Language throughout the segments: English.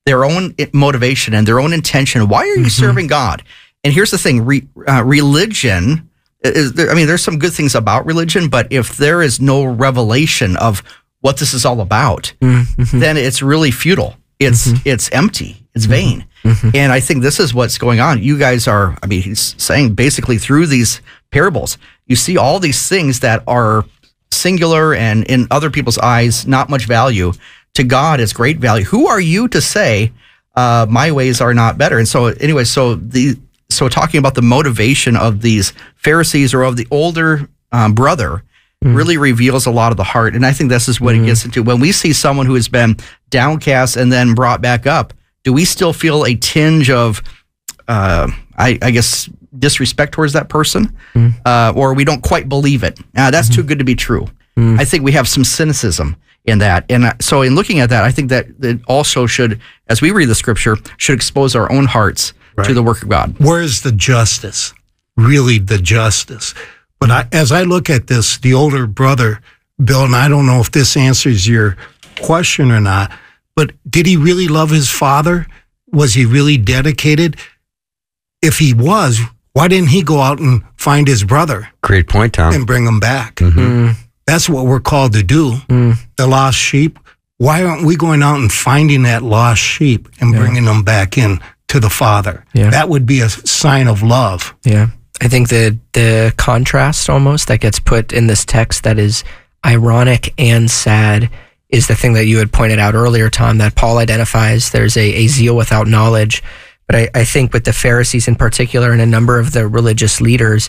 their own motivation and their own intention. Why are you serving God? And here's the thing, religion, there's some good things about religion, but if there is no revelation of what this is all about, then it's really futile. It's empty. It's vain. And I think this is what's going on. You guys are, he's saying basically through these parables, you see all these things that are singular and in other people's eyes, not much value. To God, it's great value. Who are you to say, my ways are not better? And so anyway, so talking about the motivation of these Pharisees or of the older brother really reveals a lot of the heart. And I think this is what it gets into. When we see someone who has been downcast and then brought back up, do we still feel a tinge of, I guess, disrespect towards that person? Or we don't quite believe it? That's too good to be true. I think we have some cynicism in that. And so in looking at that, I think that it also should, as we read the scripture, should expose our own hearts to the work of God. Where is the justice? Really the justice? But as I look at this, the older brother, Bill, and I don't know if this answers your question or not, but did he really love his father? Was he really dedicated? If he was, why didn't he go out and find his brother? Great point, Tom. And bring him back. That's what we're called to do. The lost sheep. Why aren't we going out and finding that lost sheep and bringing them back in to the Father? That would be a sign of love. I think the contrast almost that gets put in this text that is ironic and sad is the thing that you had pointed out earlier, Tom, that Paul identifies. There's a zeal without knowledge. But I think with the Pharisees in particular and a number of the religious leaders,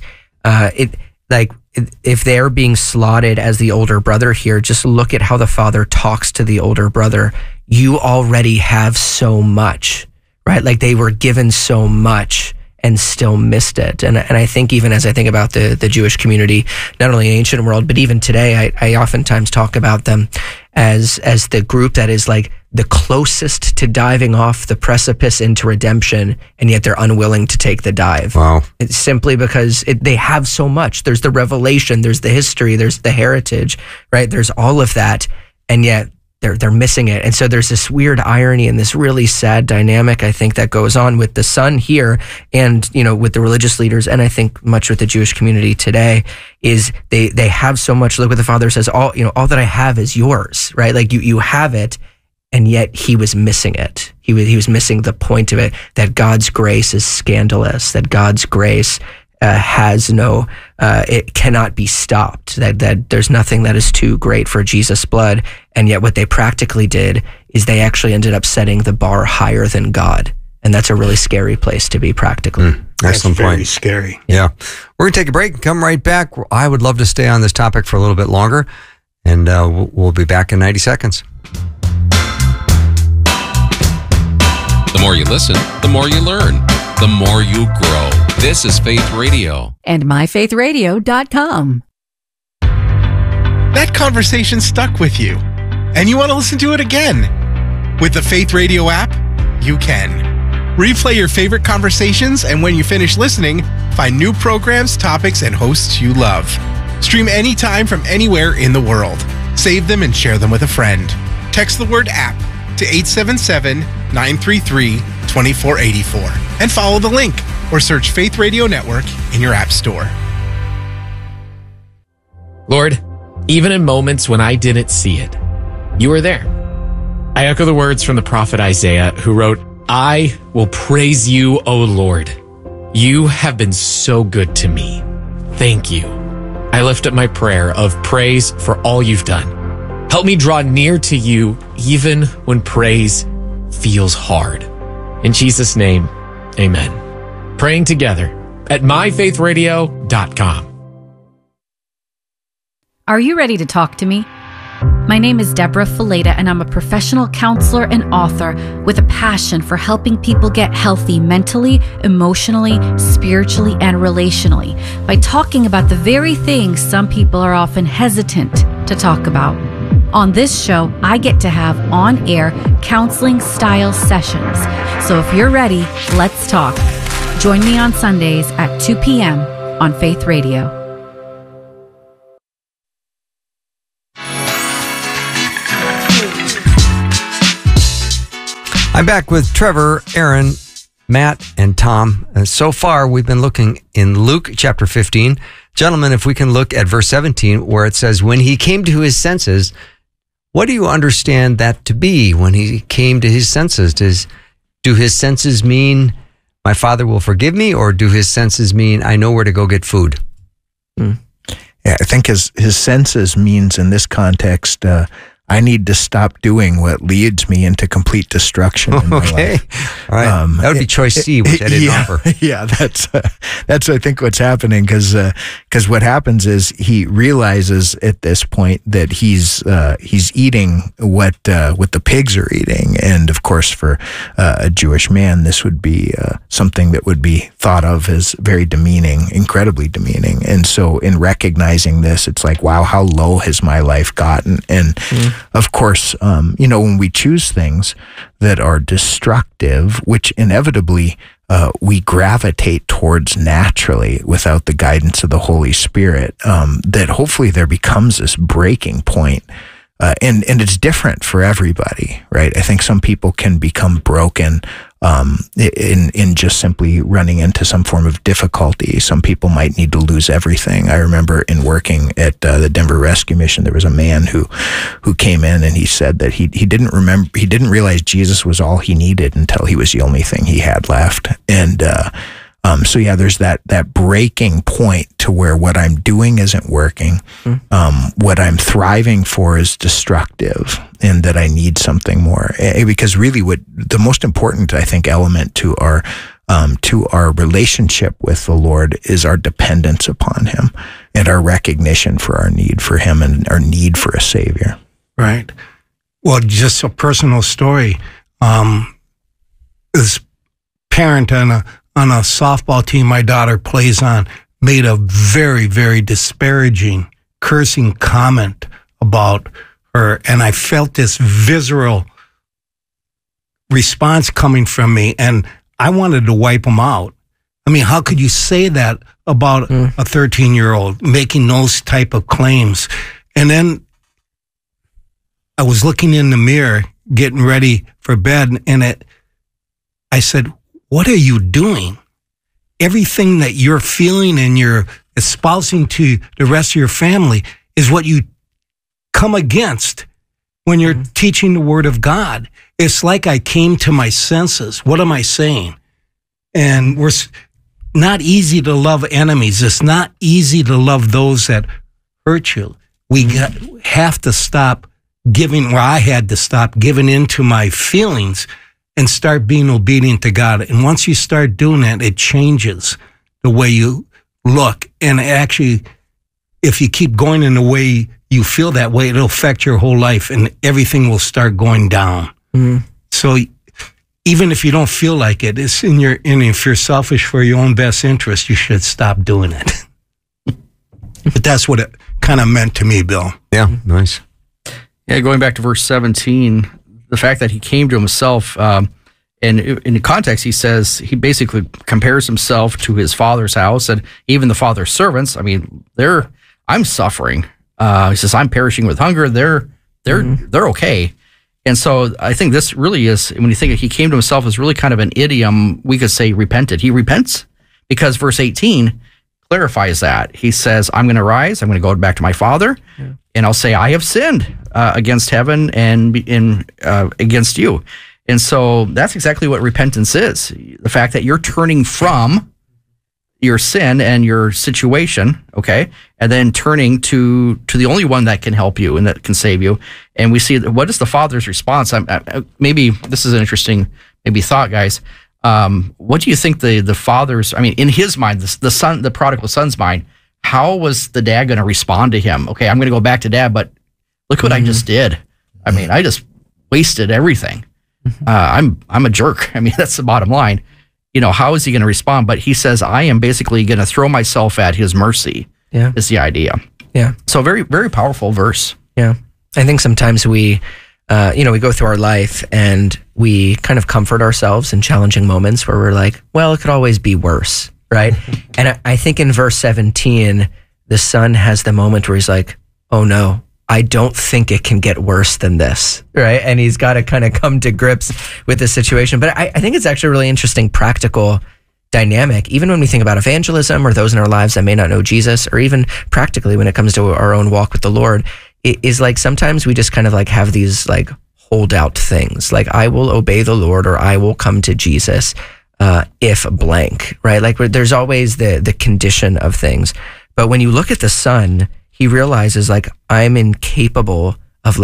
if they're being slotted as the older brother here, just look at how the father talks to the older brother. You already have so much, right? Like they were given so much and still missed it. And I think even as I think about the Jewish community, not only in the ancient world, but even today, I oftentimes talk about them as the group that is like the closest to diving off the precipice into redemption, and yet they're unwilling to take the dive. Wow. It's simply because they have so much. There's the revelation, there's the history, there's the heritage, right? There's all of that, and yet they're missing it. And so there's this weird irony and this really sad dynamic, I think, that goes on with the son here and, with the religious leaders, and I think much with the Jewish community today, is they have so much. Look what the father says, all that I have is yours, right? Like you have it, and yet he was missing it. He was missing the point of it, that God's grace is scandalous, that God's grace has no, it cannot be stopped, that there's nothing that is too great for Jesus' blood. And yet what they practically did is they actually ended up setting the bar higher than God. And that's a really scary place to be practically. Excellent point. Very scary. Yeah. We're going to take a break and come right back. I would love to stay on this topic for a little bit longer. And we'll be back in 90 seconds. The more you listen, the more you learn, the more you grow. This is Faith Radio. And myfaithradio.com. That conversation stuck with you, and you want to listen to it again. With the Faith Radio app, you can. Replay your favorite conversations, and when you finish listening, find new programs, topics, and hosts you love. Stream anytime from anywhere in the world. Save them and share them with a friend. Text the word app to 877-933-2484 and follow the link or search Faith Radio Network in your app store. Lord, even in moments when I didn't see it, you were there. I echo the words from the prophet Isaiah, who wrote, I will praise you, O Lord. You have been so good to me. Thank you. I lift up my prayer of praise for all you've done. Help me draw near to you even when praise feels hard. In Jesus' name, amen. Praying together at myfaithradio.com. Are you ready to talk to me? My name is Deborah Fileta, and I'm a professional counselor and author with a passion for helping people get healthy mentally, emotionally, spiritually, and relationally by talking about the very things some people are often hesitant to talk about. On this show, I get to have on-air counseling-style sessions. So if you're ready, let's talk. Join me on Sundays at 2 p.m. on Faith Radio. I'm back with Trevor, Aaron, Matt, and Tom. So far, we've been looking in Luke chapter 15. Gentlemen, if we can look at verse 17, where it says, when he came to his senses, what do you understand that to be when he came to his senses? Do his senses mean my Father will forgive me, or do his senses mean I know where to go get food? Yeah, I think his senses means in this context, I need to stop doing what leads me into complete destruction in my life. All right. That would be choice C, which I didn't offer. Yeah, that's I think what's happening, because what happens is he realizes at this point that he's eating what the pigs are eating, and of course for a Jewish man this would be something that would be thought of as very demeaning, incredibly demeaning. And so in recognizing this, it's like, wow, how low has my life gotten? And of course, when we choose things that are destructive, which inevitably we gravitate towards naturally without the guidance of the Holy Spirit, that hopefully there becomes this breaking point. And it's different for everybody, right? I think some people can become broken in just simply running into some form of difficulty. Some people might need to lose everything. I remember in working at the Denver Rescue Mission, there was a man who came in and he said that he didn't realize Jesus was all he needed until he was the only thing he had left. And so yeah, there's that breaking point to where what I'm doing isn't working. What I'm thriving for is destructive, and that I need something more. Because really, what the most important, I think, element to our relationship with the Lord is our dependence upon Him and our recognition for our need for Him and our need for a Savior. Right. Well, just a personal story. This parent on a softball team my daughter plays on made a very, very disparaging, cursing comment about her, and I felt this visceral response coming from me, and I wanted to wipe him out. I mean, how could you say that about a 13-year-old making those type of claims? And then I was looking in the mirror, getting ready for bed, and I said, what are you doing? Everything that you're feeling and you're espousing to the rest of your family is what you come against when you're teaching the Word of God. It's like I came to my senses. What am I saying? And we're not easy to love enemies. It's not easy to love those that hurt you. We have to stop giving, or I had to stop giving into my feelings and start being obedient to God. And once you start doing that, it changes the way you look. And actually, if you keep going in the way you feel that way, it'll affect your whole life and everything will start going down. So even if you don't feel like it, it's and if you're selfish for your own best interest, you should stop doing it. But that's what it kind of meant to me, Bill. Yeah, nice. Yeah, going back to verse 17, the fact that he came to himself, and in the context, he says, he basically compares himself to his father's house, and even the father's servants. I mean, I'm suffering. He says, I'm perishing with hunger. They're okay. And so I think this really is, when you think he came to himself, is really kind of an idiom. We could say repented. He repents because verse 18 clarifies that. He says, I'm going to rise. I'm going to go back to my father, and I'll say, I have sinned against heaven and against you. And so that's exactly what repentance is. The fact that you're turning from your sin and your situation, okay, and then turning to the only one that can help you and that can save you. And we see, what is the father's response? Maybe this is an interesting thought, guys. What do you think the father's, I mean, in his mind, the prodigal son's mind, how was the dad going to respond to him? Okay, I'm going to go back to dad, but look what I just did. I mean, I just wasted everything. I'm a jerk. I mean, that's the bottom line. You know, how is he going to respond? But he says, I am basically going to throw myself at his mercy. Yeah, is the idea. Yeah. So very, very powerful verse. Yeah. I think sometimes we go through our life and we kind of comfort ourselves in challenging moments where we're like, well, it could always be worse, right? And I think in verse 17, the son has the moment where he's like, oh no, I don't think it can get worse than this, right? And he's got to kind of come to grips with the situation. But I think it's actually a really interesting practical dynamic, even when we think about evangelism or those in our lives that may not know Jesus, or even practically when it comes to our own walk with the Lord. It is like sometimes we just kind of like have these like holdout things, like I will obey the Lord or I will come to Jesus if blank, right? Like there's always the condition of things. But when you look at the Son, he realizes like I'm incapable of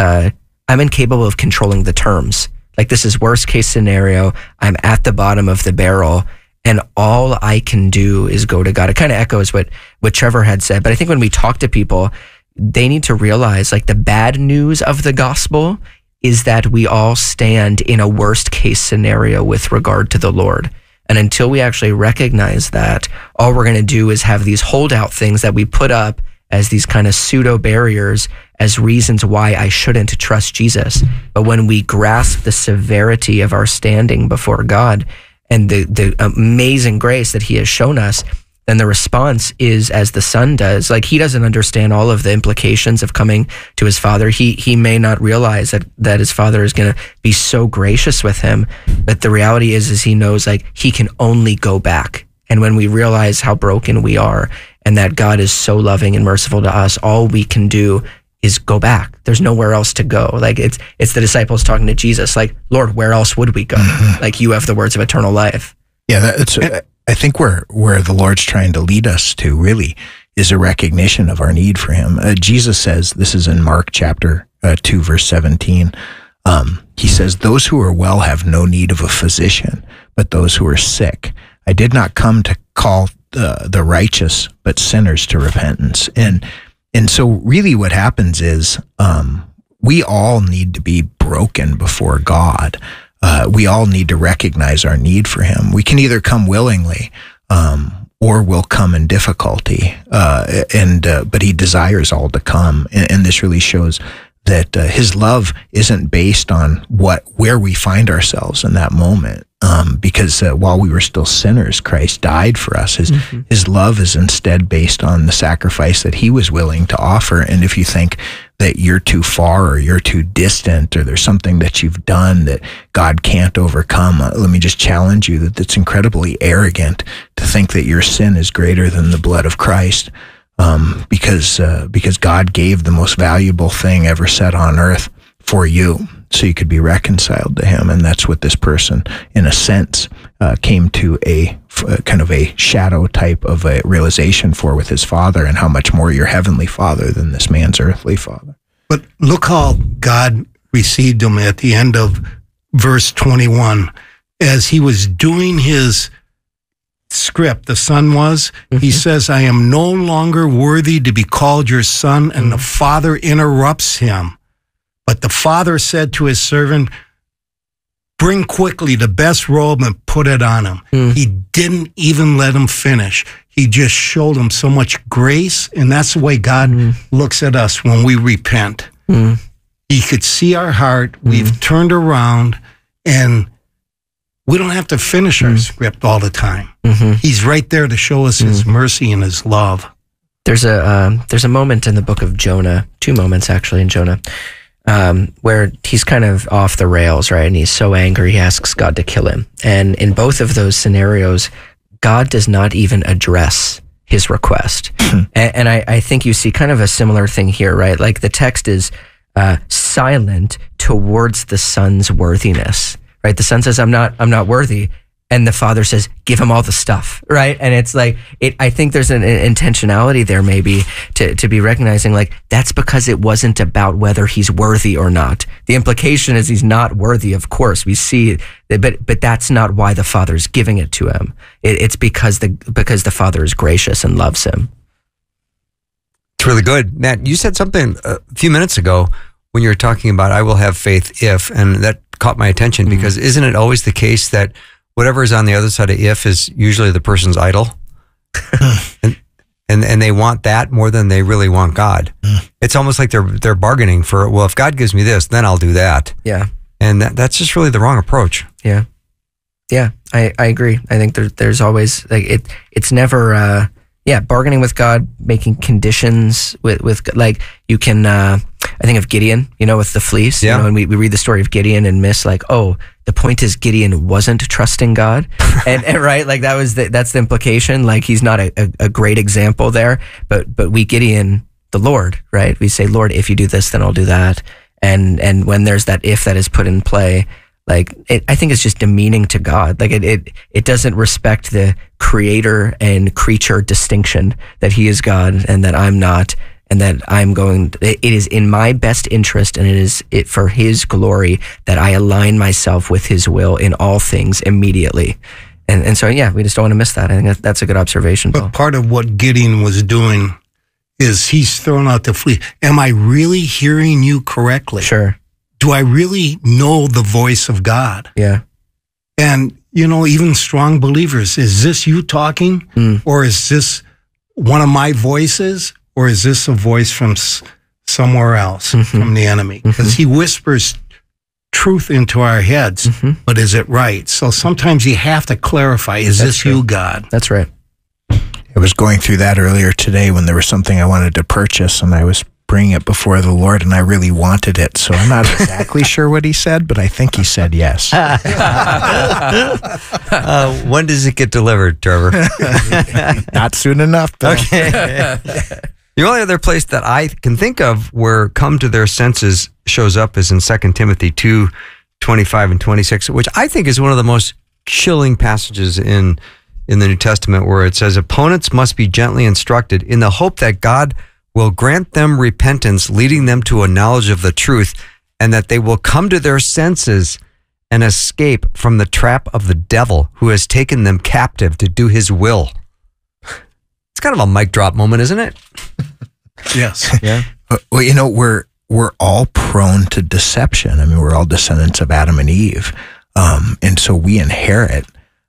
controlling the terms. Like this is worst case scenario. I'm at the bottom of the barrel and all I can do is go to God. It kind of echoes what Trevor had said. But I think when we talk to people, they need to realize like the bad news of the gospel is that we all stand in a worst case scenario with regard to the Lord. And until we actually recognize that, all we're going to do is have these holdout things that we put up as these kind of pseudo barriers as reasons why I shouldn't trust Jesus. But when we grasp the severity of our standing before God and the amazing grace that he has shown us, then the response is as the Son does. Like he doesn't understand all of the implications of coming to his Father. He may not realize that his Father is going to be so gracious with him. But the reality is he knows like he can only go back. And when we realize how broken we are and that God is so loving and merciful to us, all we can do is go back. There's nowhere else to go. Like it's the disciples talking to Jesus, like, Lord, where else would we go? Like you have the words of eternal life. Yeah, that's, I think where the Lord's trying to lead us to really is a recognition of our need for him. Jesus says, this is in Mark chapter 2, verse 17. He says, those who are well have no need of a physician, but those who are sick. I did not come to call the righteous, but sinners to repentance. And so really what happens is we all need to be broken before God. We all need to recognize our need for him. We can either come willingly or we'll come in difficulty. But he desires all to come. And this really shows that his love isn't based on where we find ourselves in that moment. Because while we were still sinners, Christ died for us. His love is instead based on the sacrifice that he was willing to offer. And if you think that you're too far or you're too distant or there's something that you've done that God can't overcome, let me just challenge you that it's incredibly arrogant to think that your sin is greater than the blood of Christ. Because God gave the most valuable thing ever set on earth for you, so you could be reconciled to him. And that's what this person, in a sense, came to a kind of a shadow type of a realization for with his Father, and how much more your heavenly Father than this man's earthly father. But look how God received him at the end of verse 21. As he was doing his script, the Son was, he says, I am no longer worthy to be called your son, and the Father interrupts him. But the Father said to his servant, bring quickly the best robe and put it on him. He didn't even let him finish. He just showed him so much grace. And that's the way God looks at us when we repent. He could see our heart. We've turned around, and we don't have to finish our script all the time. He's right there to show us his mercy and his love. There's a moment in the book of Jonah, 2 moments actually in Jonah, where he's kind of off the rails, right? And he's so angry, he asks God to kill him. And in both of those scenarios, God does not even address his request. And I think you see kind of a similar thing here, right? Like the text is silent towards the Son's worthiness, right? The Son says, I'm not worthy. And the Father says, give him all the stuff, right? And it's like, I think there's an intentionality there maybe to be recognizing like, that's because it wasn't about whether he's worthy or not. The implication is he's not worthy, of course, we see, but that's not why the Father's giving it to him. It's because the Father is gracious and loves him. It's really good. Matt, you said something a few minutes ago when you were talking about, I will have faith if, and that caught my attention because isn't it always the case that whatever is on the other side of if is usually the person's idol. and they want that more than they really want God. It's almost like they're bargaining for, well, if God gives me this, then I'll do that. Yeah. And that's just really the wrong approach. Yeah. Yeah, I agree. I think there's always like it's never bargaining with God, making conditions with like you can. I think of Gideon, with the fleece. Yeah. And we read the story of Gideon and miss like, oh, the point is Gideon wasn't trusting God, and right, like that's the implication. Like he's not a great example there, but we Gideon the Lord, right? We say, Lord, if you do this, then I'll do that. And when there's that if that is put in play, like I think it's just demeaning to God. Like it doesn't respect the creator and creature distinction that he is God and that I'm not, and that it is in my best interest and it is for his glory that I align myself with his will in all things immediately. And so, we just don't want to miss that. I think that's a good observation, Bill. But part of what Gideon was doing is he's throwing out the fleece. Am I really hearing you correctly? Sure. Do I really know the voice of God? Yeah. And, even strong believers, is this you talking? Or is this one of my voices? Or is this a voice from somewhere else, from the enemy? Because he whispers truth into our heads, but is it right? So sometimes you have to clarify, is this you, God? That's right. I was going through that earlier today when there was something I wanted to purchase, and I was bringing it before the Lord, and I really wanted it. So I'm not exactly sure what he said, but I think he said yes. When does it get delivered, Trevor? Not soon enough, Bill. Okay. The only other place that I can think of where come to their senses shows up is in 2 Timothy 2:25 and 26, which I think is one of the most chilling passages in the New Testament, where it says, opponents must be gently instructed in the hope that God will grant them repentance, leading them to a knowledge of the truth, and that they will come to their senses and escape from the trap of the devil who has taken them captive to do his will. It's kind of a mic drop moment, isn't it? Yes. Yeah. Well, we're all prone to deception. I mean, we're all descendants of Adam and Eve. And so we inherit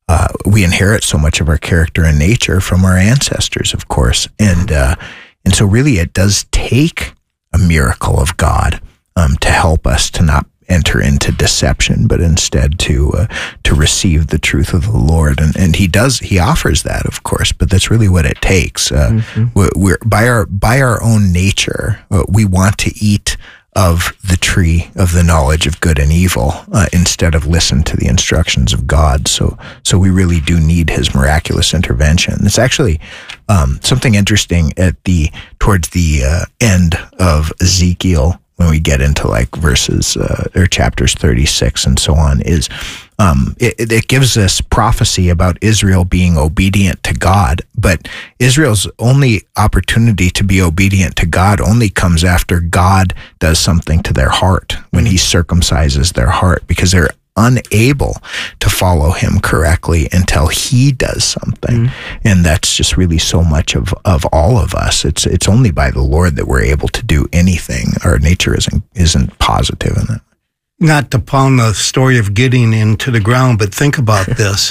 so much of our character and nature from our ancestors, of course. And so really it does take a miracle of God to help us to not enter into deception, but instead to receive the truth of the Lord. And he offers that, of course, but that's really what it takes. We're by our own nature, we want to eat of the tree of the knowledge of good and evil instead of listen to the instructions of God. So we really do need his miraculous intervention. It's actually something interesting towards the end of Ezekiel, when we get into like verses or chapters 36 and so on, is it gives us prophecy about Israel being obedient to God, but Israel's only opportunity to be obedient to God only comes after God does something to their heart, when he circumcises their heart, because they're unable to follow him correctly until he does something. And that's just really so much of all of us. It's only by the Lord that we're able to do anything. Our nature isn't positive in that. Not to pound the story of Gideon into the ground, but think about this.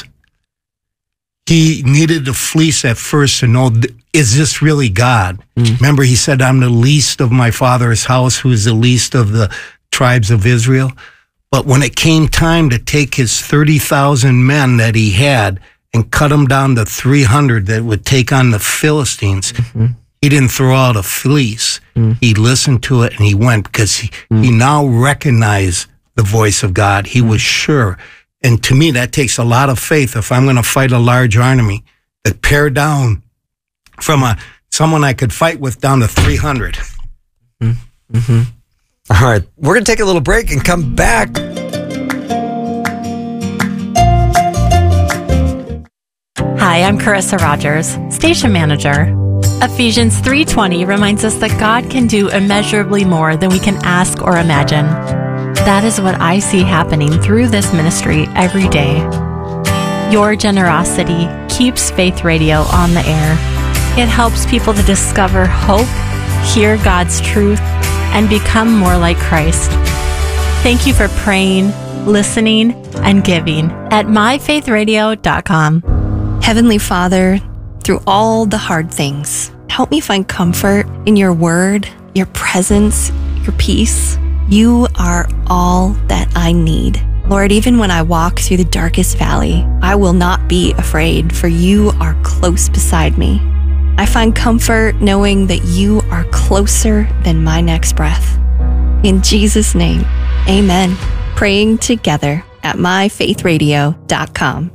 He needed the fleece at first to know, is this really God? Remember, he said, I'm the least of my father's house, who is the least of the tribes of Israel. But when it came time to take his 30,000 men that he had and cut them down to 300 that would take on the Philistines, he didn't throw out a fleece. He listened to it and he went, because he now recognized the voice of God. He was sure. And to me, that takes a lot of faith. If I'm going to fight a large army, that pare down from someone I could fight with down to 300. All right, we're going to take a little break and come back. Hi, I'm Carissa Rogers, station manager. Ephesians 3:20 reminds us that God can do immeasurably more than we can ask or imagine. That is what I see happening through this ministry every day. Your generosity keeps Faith Radio on the air. It helps people to discover hope, hear God's truth, and become more like Christ. Thank you for praying, listening, and giving at myfaithradio.com. Heavenly Father, through all the hard things, help me find comfort in your word, your presence, your peace. You are all that I need. Lord, even when I walk through the darkest valley, I will not be afraid, for you are close beside me. I find comfort knowing that you are closer than my next breath. In Jesus' name, amen. Praying together at myfaithradio.com.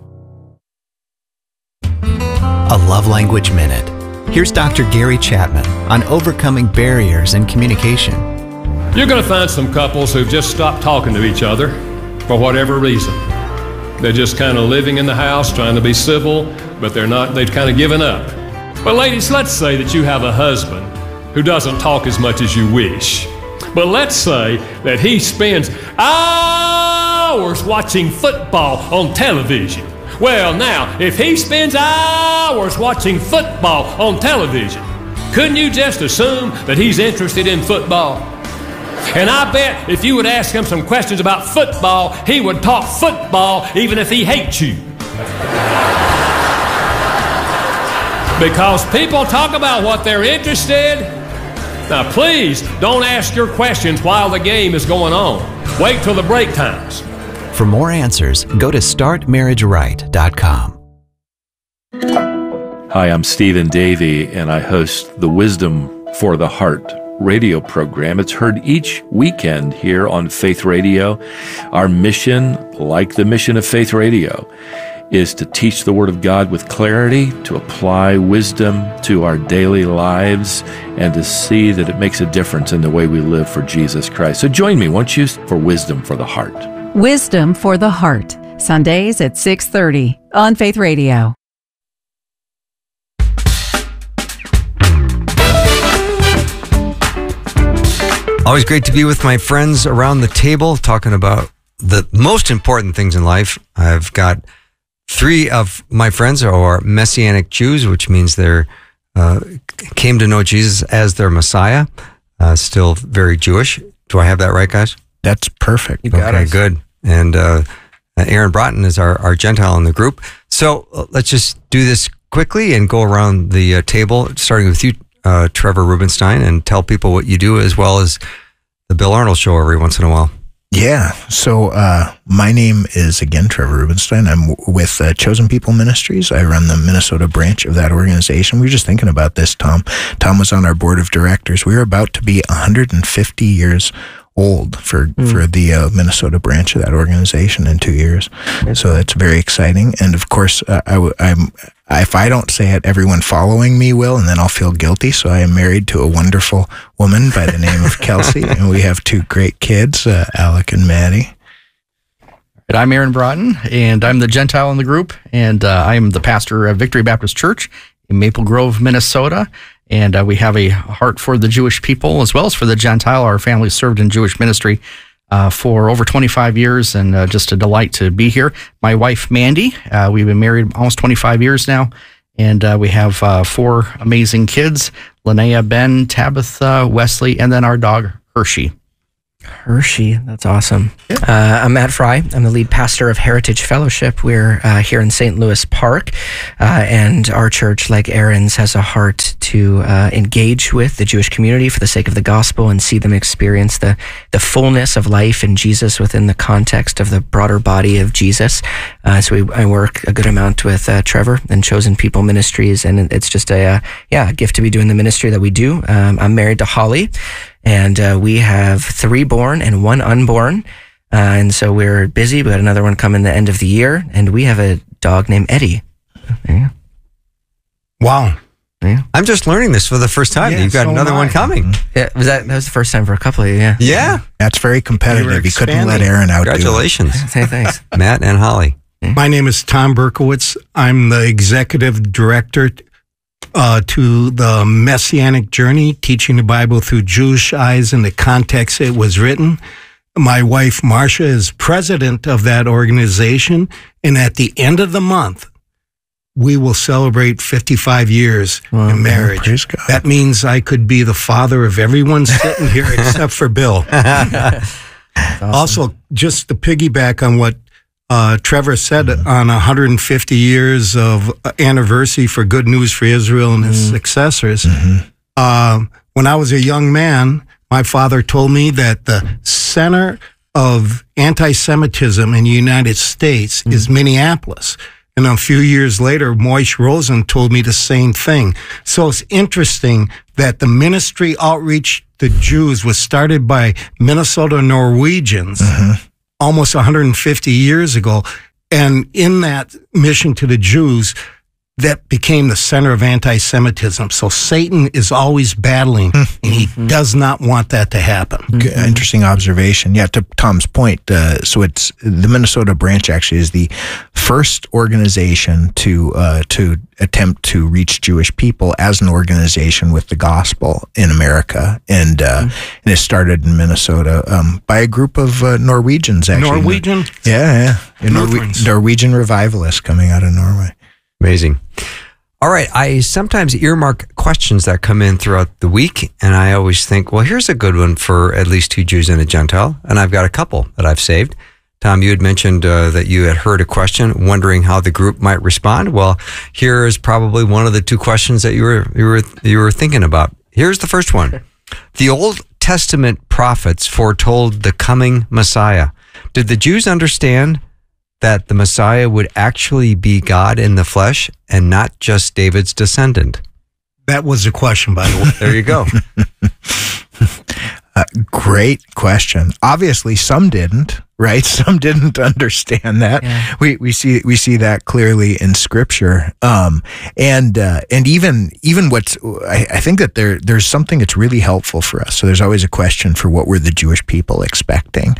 A Love Language Minute. Here's Dr. Gary Chapman on overcoming barriers in communication. You're going to find some couples who've just stopped talking to each other for whatever reason. They're just kind of living in the house, trying to be civil, but they've kind of given up. But ladies, let's say that you have a husband who doesn't talk as much as you wish. But let's say that he spends hours watching football on television. Well, now, if he spends hours watching football on television, couldn't you just assume that he's interested in football? And I bet if you would ask him some questions about football, he would talk football even if he hates you. Because people talk about what they're interested. Now, please don't ask your questions while the game is going on. Wait till the break times. For more answers, go to startmarriageright.com. Hi, I'm Stephen Davey, and I host the Wisdom for the Heart radio program. It's heard each weekend here on Faith Radio. Our mission, like the mission of Faith Radio, is to teach the Word of God with clarity, to apply wisdom to our daily lives, and to see that it makes a difference in the way we live for Jesus Christ. So join me, won't you, for Wisdom for the Heart. Wisdom for the Heart, Sundays at 6:30 on Faith Radio. Always great to be with my friends around the table talking about the most important things in life. I've got 3 of my friends are Messianic Jews, which means they came to know Jesus as their Messiah, still very Jewish. Do I have that right, guys? That's perfect. You got it. Good. And Aaron Broughton is our Gentile in the group. So let's just do this quickly and go around the table, starting with you, Trevor Rubenstein, and tell people what you do, as well as the Bill Arnold Show every once in a while. Yeah. So my name is, again, Trevor Rubenstein. I'm with Chosen People Ministries. I run the Minnesota branch of that organization. We were just thinking about this, Tom. Tom was on our board of directors. We are about to be 150 years old for the Minnesota branch of that organization in 2 years. So that's very exciting. And of course, if I don't say it, everyone following me will, and then I'll feel guilty. So I am married to a wonderful woman by the name of Kelsey, and we have 2 great kids, Alec and Maddie. And I'm Aaron Broughton, and I'm the Gentile in the group, and I'm the pastor of Victory Baptist Church in Maple Grove, Minnesota. And we have a heart for the Jewish people as well as for the Gentile. Our family served in Jewish ministry for over 25 years, and just a delight to be here. My wife, Mandy, we've been married almost 25 years now, and we have 4 amazing kids, Linnea, Ben, Tabitha, Wesley, and then our dog, Hershey. Hershey, that's awesome. I'm Matt Fry. I'm the lead pastor of Heritage Fellowship. We're here in St. Louis Park, and our church, like Aaron's, has a heart to engage with the Jewish community for the sake of the gospel and see them experience the fullness of life in Jesus within the context of the broader body of Jesus. So I work a good amount with Trevor and Chosen People Ministries, and it's just a gift to be doing the ministry that we do. I'm married to Holly, and we have 3 born and 1 unborn. And so we're busy. We got another one coming the end of the year. And we have a dog named Eddie. There you go. Wow. Yeah. I'm just learning this for the first time. You've got another one coming. Yeah, that was the first time for a couple of you, yeah. Yeah. That's very competitive. You couldn't let Aaron out. Congratulations. Thanks. Matt and Holly. My name is Tom Berkowitz. I'm the executive director to the Messianic Journey, teaching the Bible through Jewish eyes in the context it was written. My wife, Marcia, is president of that organization. And at the end of the month, we will celebrate 55 years in marriage. Praise God. That means I could be the father of everyone sitting here except for Bill. Awesome. Also, just to piggyback on what Trevor said, on 150 years of anniversary for Good News for Israel and his successors, when I was a young man, my father told me that the center of anti-Semitism in the United States is Minneapolis. And a few years later, Moish Rosen told me the same thing. So it's interesting that the ministry outreach to Jews was started by Minnesota Norwegians almost 150 years ago. And in that mission to the Jews, that became the center of anti-Semitism. So Satan is always battling, and he does not want that to happen. Interesting observation. Yeah, to Tom's point, so it's the Minnesota branch actually is the first organization to attempt to reach Jewish people as an organization with the gospel in America, and it started in Minnesota by a group of Norwegians. Actually, Norwegian, Norwegian revivalists coming out of Norway. Amazing. All right. I sometimes earmark questions that come in throughout the week, and I always think, well, here's a good one for at least two Jews and a Gentile, and I've got a couple that I've saved. Tom, you had mentioned that you had heard a question, wondering how the group might respond. Well, here is probably one of the two questions that you were thinking about. Here's the first one. The Old Testament prophets foretold the coming Messiah. Did the Jews understand that the Messiah would actually be God in the flesh and not just David's descendant? That was the question, by the way. There you go. Great question. Obviously, some didn't, right? Some didn't understand that. Yeah. We see that clearly in Scripture, and even what's I think that there's something that's really helpful for us. So there's always a question for what were the Jewish people expecting,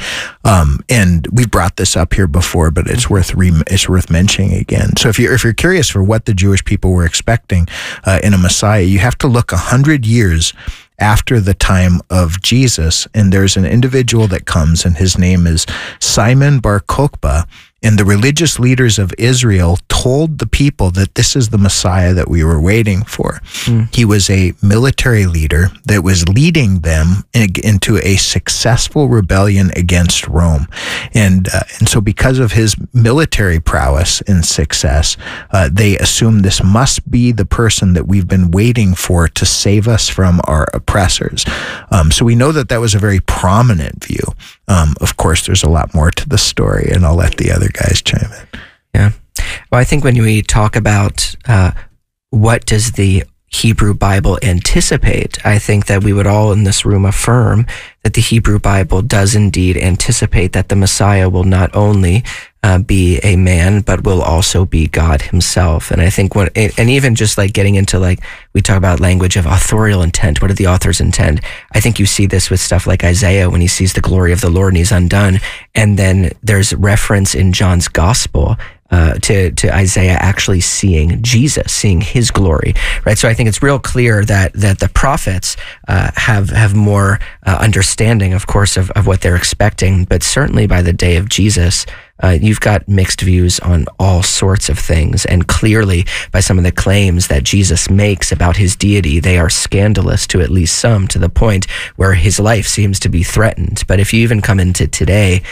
and we've brought this up here before, but it's worth mentioning again. So if you're curious for what the Jewish people were expecting in a Messiah, you have to look 100 years after the time of Jesus, and there's an individual that comes, and his name is Simon Bar Kokhba, and the religious leaders of Israel told the people that this is the Messiah that we were waiting for. He was a military leader that was leading them into a successful rebellion against Rome. And so because of his military prowess and success, they assumed this must be the person that we've been waiting for to save us from our oppressors. So we know that that was a very prominent view. Of course, there's a lot more to the story, and I'll let the other guys chime in. Yeah. Well, I think when we talk about what does the Hebrew Bible anticipate, I think that we would all in this room affirm that the Hebrew Bible does indeed anticipate that the Messiah will not only be a man, but will also be God himself. And I think and even just like getting into like, we talk about language of authorial intent. What did the authors intend? I think you see this with stuff like Isaiah when he sees the glory of the Lord and he's undone. And then there's reference in John's gospel to Isaiah actually seeing Jesus, seeing his glory, right? So I think it's real clear that the prophets have more understanding, of course, of what they're expecting. But certainly by the day of Jesus, you've got mixed views on all sorts of things. And clearly, by some of the claims that Jesus makes about his deity, they are scandalous to at least some, to the point where his life seems to be threatened. But if you even come into today,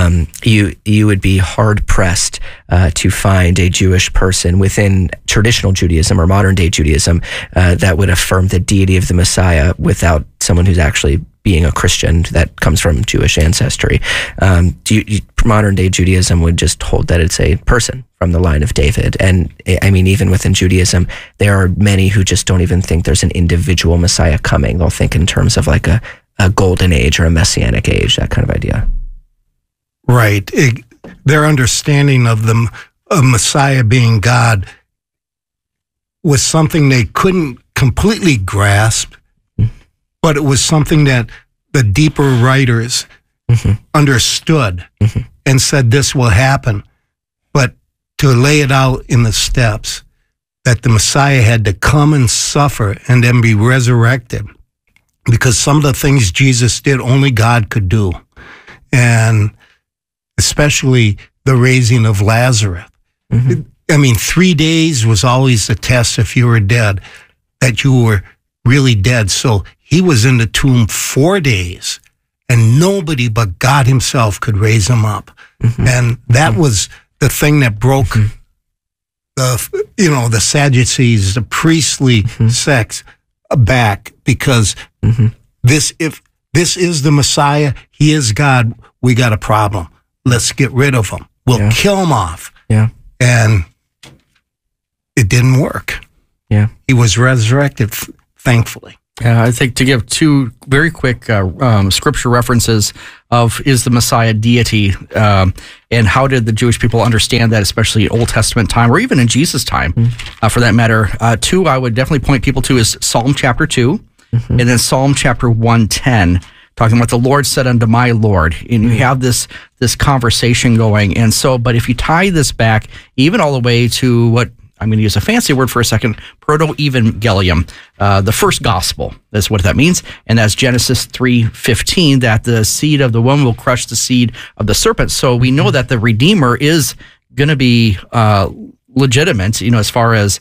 you would be hard-pressed to find a Jewish person within traditional Judaism or modern-day Judaism that would affirm the deity of the Messiah without someone who's actually being a Christian that comes from Jewish ancestry. Modern-day Judaism would just hold that it's a person from the line of David. And I mean, even within Judaism, there are many who just don't even think there's an individual Messiah coming. They'll think in terms of like a golden age or a messianic age, that kind of idea. Right. Their understanding of the Messiah being God was something they couldn't completely grasp, but it was something that the deeper writers understood and said this will happen. But to lay it out in the steps, that the Messiah had to come and suffer and then be resurrected, because some of the things Jesus did, only God could do. And especially the raising of Lazarus. I mean, 3 days was always the test if you were dead, that you were really dead. So he was in the tomb 4 days, and nobody but God himself could raise him up. And that was the thing that broke the Sadducees, the priestly sects back, because if this is the Messiah, he is God, we got a problem. Let's get rid of him. We'll kill him off. And it didn't work. Yeah. He was resurrected, thankfully. Yeah, I think to give two very quick scripture references of is the Messiah deity, and how did the Jewish people understand that, especially Old Testament time, or even in Jesus' time, for that matter. Two, I would definitely point people to is Psalm chapter 2, and then Psalm chapter 110, talking about the Lord said unto my Lord, and you have this conversation going. And so, but if you tie this back even all the way to what, I'm going to use a fancy word for a second, proto-evangelium, the first gospel. That's what that means. And that's Genesis 3:15, that the seed of the woman will crush the seed of the serpent. So we know that the Redeemer is going to be legitimate, as far as,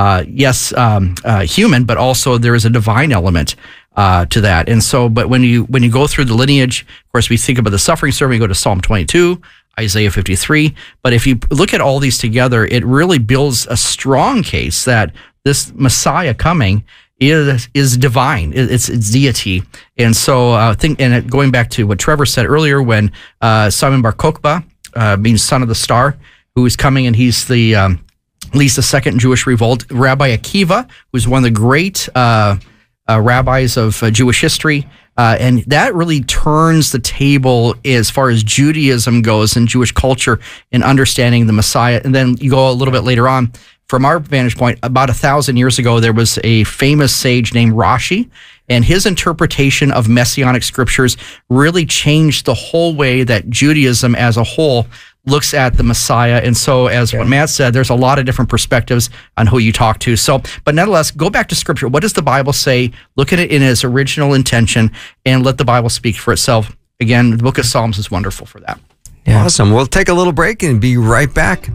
human, but also there is a divine element to that. And so, but when you go through the lineage, of course, we think about the suffering servant, we go to Psalm 22, Isaiah 53. But if you look at all these together, it really builds a strong case that this Messiah coming is divine. It's deity. And so going back to what Trevor said earlier, when Simon Bar Kokhba, means son of the star, who is coming, and he's leads the second Jewish revolt. Rabbi Akiva, who's one of the great rabbis of Jewish history, and that really turns the table as far as Judaism goes and Jewish culture in understanding the Messiah. And then you go a little bit later on, from our vantage point, about 1,000 years ago, there was a famous sage named Rashi, and his interpretation of Messianic scriptures really changed the whole way that Judaism as a whole looks at the Messiah. And so, as what Matt said, there's a lot of different perspectives on who you talk to. So, but nonetheless, go back to Scripture. What does the Bible say? Look at it in its original intention and let the Bible speak for itself. Again, the book of Psalms is wonderful for that. Yeah. Awesome. We'll take a little break and be right back.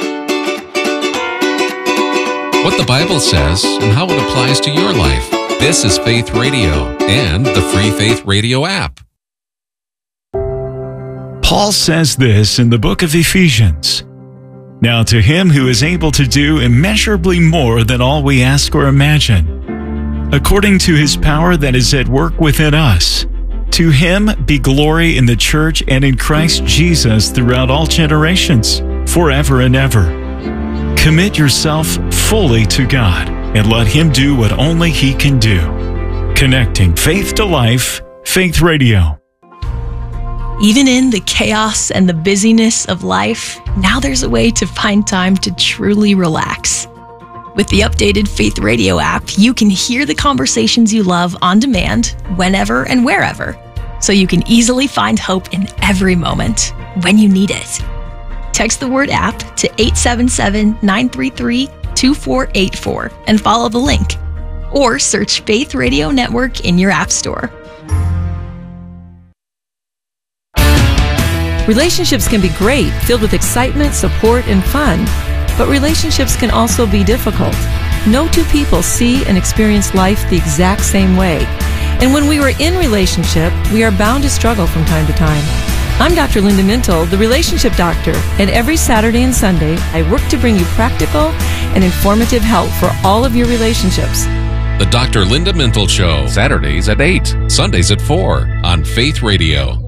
What the Bible says and how it applies to your life. This is Faith Radio and the free Faith Radio app. Paul says this in the book of Ephesians. Now to him who is able to do immeasurably more than all we ask or imagine, according to his power that is at work within us, to him be glory in the church and in Christ Jesus throughout all generations, forever and ever. Commit yourself fully to God and let him do what only he can do. Connecting faith to life, Faith Radio. Even in the chaos and the busyness of life, now there's a way to find time to truly relax. With the updated Faith Radio app, you can hear the conversations you love on demand, whenever and wherever, so you can easily find hope in every moment when you need it. Text the word app to 877-933-2484 and follow the link, or search Faith Radio Network in your app store. Relationships can be great, filled with excitement, support, and fun. But relationships can also be difficult. No two people see and experience life the exact same way. And when we are in relationship, we are bound to struggle from time to time. I'm Dr. Linda Mintle, the relationship doctor, and every Saturday and Sunday, I work to bring you practical and informative help for all of your relationships. The Dr. Linda Mintle Show, Saturdays at 8, Sundays at 4 on Faith Radio.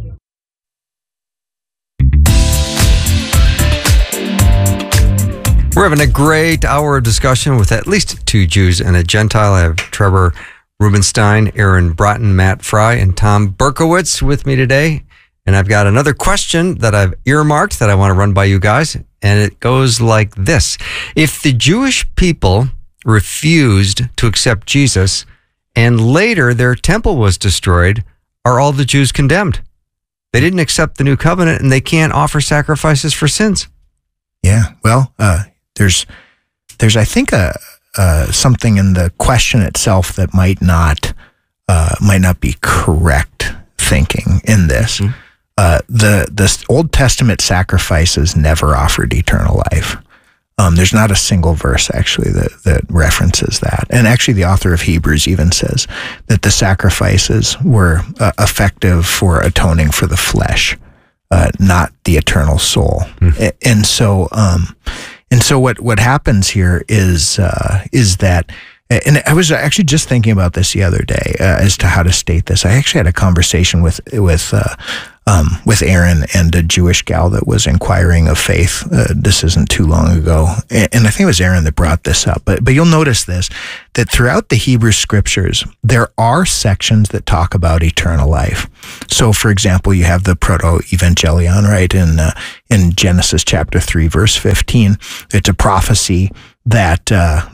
We're having a great hour of discussion with at least two Jews and a Gentile. I have Trevor Rubenstein, Aaron Broughton, Matt Fry, and Tom Berkowitz with me today. And I've got another question that I've earmarked that I want to run by you guys. And it goes like this. If the Jewish people refused to accept Jesus and later their temple was destroyed, are all the Jews condemned? They didn't accept the new covenant and they can't offer sacrifices for sins. Yeah, well, there's I think something in the question itself that might not be correct thinking in this. The Old Testament sacrifices never offered eternal life. There's not a single verse actually that references that. And actually the author of Hebrews even says that the sacrifices were effective for atoning for the flesh, not the eternal soul. And so what happens here is that, and I was actually just thinking about this the other day as to how to state this. I actually had a conversation with with Aaron and a Jewish gal that was inquiring of faith. This isn't too long ago. And I think it was Aaron that brought this up. But you'll notice this, that throughout the Hebrew scriptures, there are sections that talk about eternal life. So, for example, you have the proto-evangelion, right? In Genesis chapter 3, verse 15, it's a prophecy that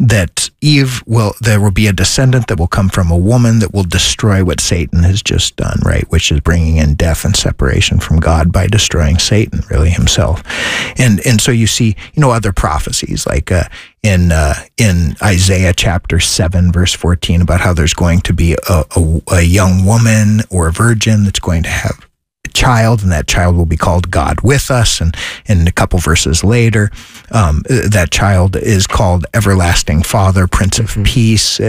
there will be a descendant that will come from a woman that will destroy what Satan has just done, right? Which is bringing in death and separation from God by destroying Satan, really himself. And so you see, other prophecies like in Isaiah chapter 7, verse 14, about how there's going to be a young woman or a virgin that's going to have child, and that child will be called God with us. And a couple verses later, that child is called Everlasting Father, Prince of Peace,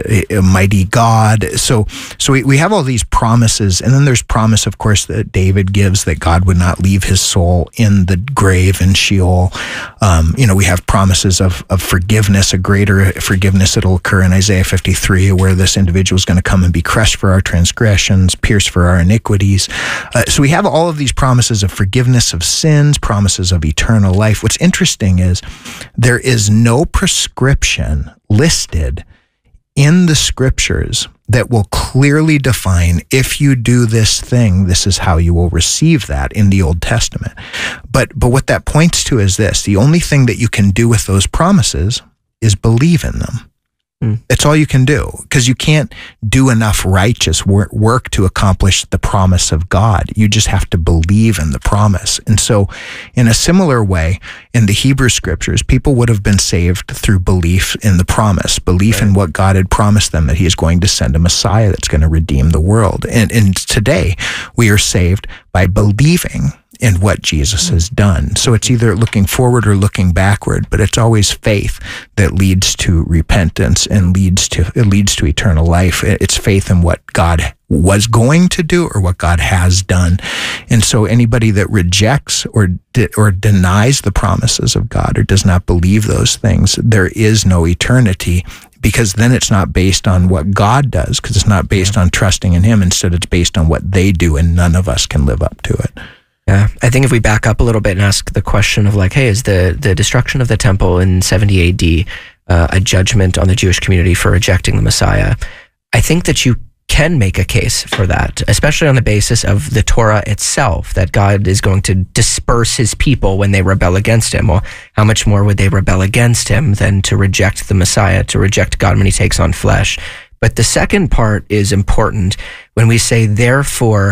Mighty God. So we have all these promises, and then there's promise, of course, that David gives that God would not leave his soul in the grave in Sheol. We have promises of forgiveness, a greater forgiveness that'll occur in Isaiah 53, where this individual is going to come and be crushed for our transgressions, pierced for our iniquities. So we have all of these promises of forgiveness of sins, promises of eternal life. What's interesting is there is no prescription listed in the scriptures that will clearly define, if you do this thing, this is how you will receive that in the Old Testament. But what that points to is this: the only thing that you can do with those promises is believe in them. It's all you can do, because you can't do enough righteous work to accomplish the promise of God. You just have to believe in the promise. And so in a similar way, in the Hebrew scriptures, people would have been saved through belief in the promise, belief in what God had promised them, that he is going to send a Messiah that's going to redeem the world. And today we are saved by believing in what Jesus has done. So it's either looking forward or looking backward, but it's always faith that leads to repentance and leads to eternal life. It's faith in what God was going to do or what God has done. And so anybody that rejects or denies the promises of God or does not believe those things, there is no eternity, because then it's not based on what God does, because it's not based on trusting in him. Instead, it's based on what they do, and none of us can live up to it. Yeah, I think if we back up a little bit and ask the question of hey, is the destruction of the temple in 70 AD a judgment on the Jewish community for rejecting the Messiah? I think that you can make a case for that, especially on the basis of the Torah itself, that God is going to disperse his people when they rebel against him. Well, how much more would they rebel against him than to reject the Messiah, to reject God when he takes on flesh? But the second part is important when we say, therefore,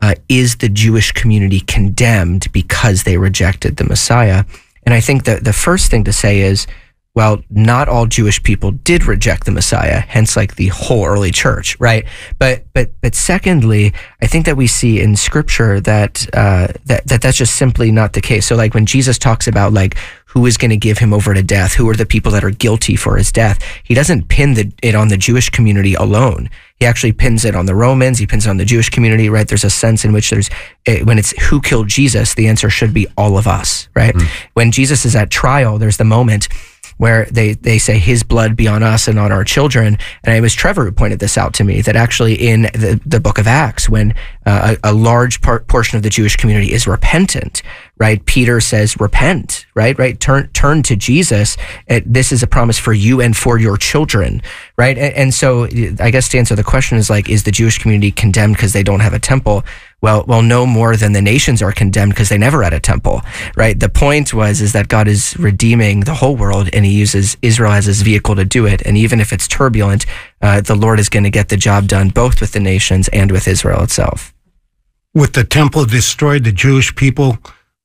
is the Jewish community condemned because they rejected the Messiah? And I think that the first thing to say is, well, not all Jewish people did reject the Messiah, hence the whole early church, right? But secondly, I think that we see in Scripture that that's just simply not the case. So when Jesus talks about who is going to give him over to death, who are the people that are guilty for his death, he doesn't pin it on the Jewish community alone. He actually pins it on the Romans. He pins it on the Jewish community, right? There's a sense in which when it's who killed Jesus, the answer should be all of us, right? When Jesus is at trial, there's the moment where they say his blood be on us and on our children. And it was Trevor who pointed this out to me, that actually in the book of Acts, when a large portion of the Jewish community is repentant, right? Peter says, repent, right? Turn to Jesus. This is a promise for you and for your children, right? And so I guess to answer the question is the Jewish community condemned because they don't have a temple? Well, no more than the nations are condemned because they never had a temple, right? The point is that God is redeeming the whole world, and he uses Israel as his vehicle to do it. And even if it's turbulent, the Lord is going to get the job done, both with the nations and with Israel itself. With the temple destroyed, the Jewish people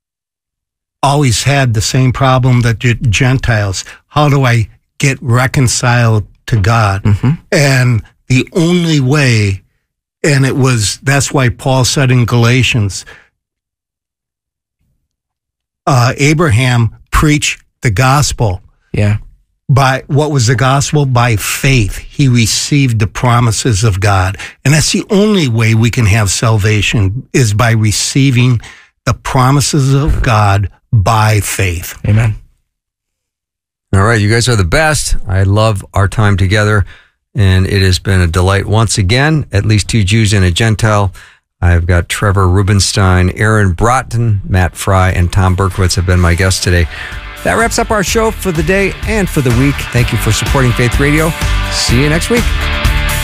always had the same problem that Gentiles. How do I get reconciled to God? And the only way, and that's why Paul said in Galatians, Abraham preached the gospel. Yeah. By what was the gospel? By faith. He received the promises of God. And that's the only way we can have salvation, is by receiving the promises of God by faith. Amen. All right, you guys are the best. I love our time together, and it has been a delight once again. At least two Jews and a Gentile. I've got Trevor Rubenstein, Aaron Broughton, Matt Fry, and Tom Berkowitz have been my guests today. That wraps up our show for the day and for the week. Thank you for supporting Faith Radio. See you next week.